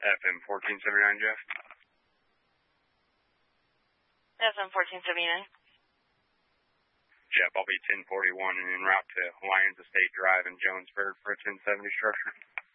FM 1479, Jeff. FM 1479. Jeff, I'll be 1041 and en route to Lions Estate Drive in Jonesburg for a 1070 structure.